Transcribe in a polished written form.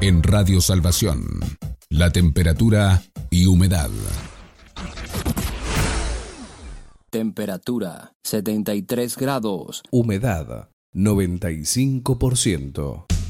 En Radio Salvación, la temperatura y humedad. Temperatura 73 grados. Humedad 95%.